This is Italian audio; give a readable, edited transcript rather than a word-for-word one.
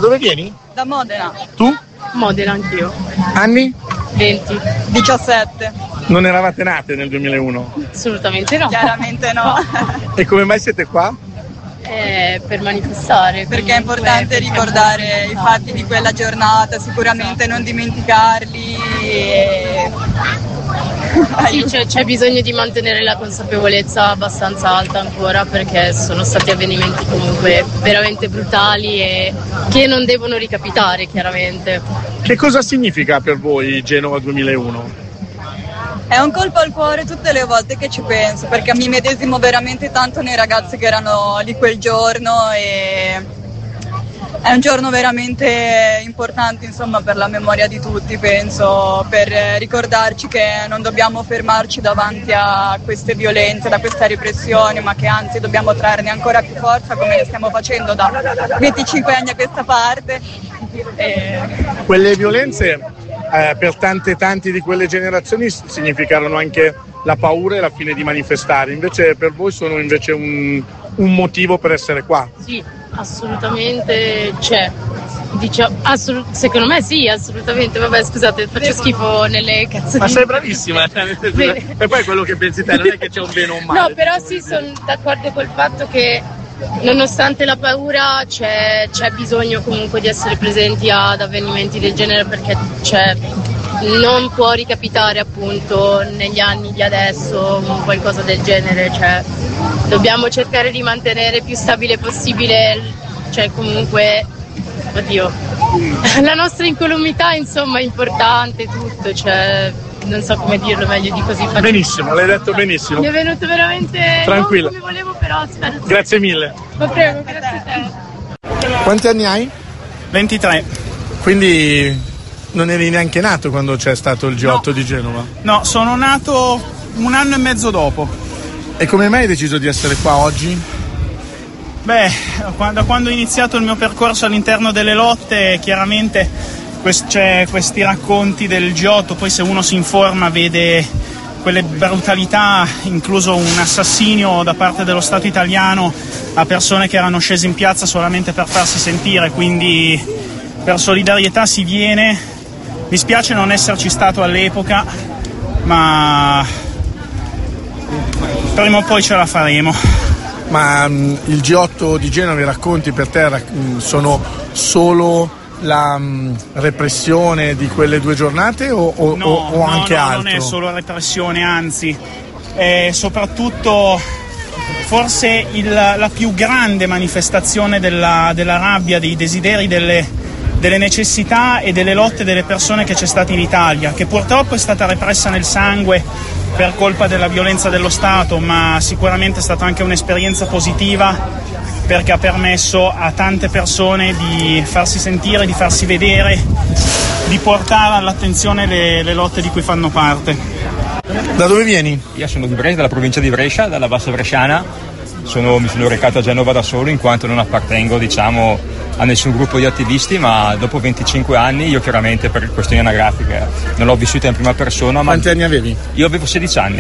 dove vieni? Da Modena. Tu? Modena anch'io. Anni? 20. 17. Non eravate nate nel 2001? Assolutamente no. Chiaramente no. E come mai siete qua? Per manifestare. Perché è importante ricordare i fatti di quella giornata, sicuramente non dimenticarli. Sì, c'è bisogno di mantenere la consapevolezza abbastanza alta ancora, perché sono stati avvenimenti comunque veramente brutali e che non devono ricapitare, chiaramente. Che cosa significa per voi Genova 2001? È un colpo al cuore tutte le volte che ci penso, perché mi medesimo veramente tanto nei ragazzi che erano lì quel giorno e è un giorno veramente importante, insomma, per la memoria di tutti, penso, per ricordarci che non dobbiamo fermarci davanti a queste violenze, da questa repressione, ma che anzi dobbiamo trarne ancora più forza, come ne stiamo facendo da 25 anni a questa parte. Quelle violenze per tanti di quelle generazioni significarono anche la paura e la fine di manifestare, invece per voi sono invece un motivo per essere qua. Sì, assolutamente c'è. Secondo me sì, assolutamente. Vabbè, scusate, faccio schifo nelle cazzate. Ma sei bravissima, e poi quello che pensi te, non è che c'è un bene o un male. No, però sì, sono d'accordo col fatto che nonostante la paura c'è bisogno comunque di essere presenti ad avvenimenti del genere, perché non può ricapitare appunto negli anni di adesso qualcosa del genere, dobbiamo cercare di mantenere più stabile possibile, comunque la nostra incolumità, insomma, è importante tutto, non so come dirlo meglio di così. Benissimo, l'hai detto benissimo. Mi è venuto veramente tranquilla. Non come volevo, però spero. Grazie mille. Ma prego, grazie a te. Quanti anni hai? 23. Quindi non eri neanche nato quando c'è stato il G8 di Genova? No, sono nato un anno e mezzo dopo. E come mai hai deciso di essere qua oggi? Beh, da quando ho iniziato il mio percorso all'interno delle lotte, chiaramente c'è questi racconti del G8, poi se uno si informa vede quelle brutalità, incluso un assassinio da parte dello Stato italiano a persone che erano scese in piazza solamente per farsi sentire, quindi per solidarietà si viene. Mi spiace non esserci stato all'epoca, ma prima o poi ce la faremo. Ma il G8 di Genova, i racconti per te sono solo la repressione di quelle 2 giornate o anche altro? No, non è solo repressione, anzi è soprattutto forse la più grande manifestazione della rabbia, dei desideri, delle necessità e delle lotte delle persone che c'è stata in Italia, che purtroppo è stata repressa nel sangue per colpa della violenza dello Stato, ma sicuramente è stata anche un'esperienza positiva, perché ha permesso a tante persone di farsi sentire, di farsi vedere, di portare all'attenzione le lotte di cui fanno parte. Da dove vieni? Io sono di Brescia, dalla provincia di Brescia, dalla Bassa Bresciana. Mi sono recato a Genova da solo, in quanto non appartengo, a nessun gruppo di attivisti, ma dopo 25 anni, io chiaramente per questioni anagrafiche non l'ho vissuta in prima persona. Quanti anni avevi? Io avevo 16 anni.